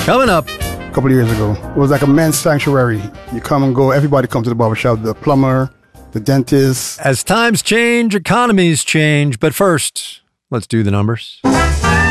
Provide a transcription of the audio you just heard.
Coming up. A couple of years ago, it was like a men's sanctuary. You come and go. Everybody come to the barbershop. The plumber, the dentist. As times change, economies change. But first, let's do the numbers.